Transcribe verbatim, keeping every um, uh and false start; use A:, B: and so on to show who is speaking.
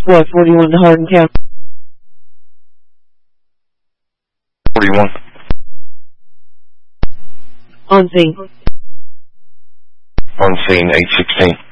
A: What, forty-one to Hardin County?
B: forty-one.
A: On scene.
B: On scene, eight sixteen.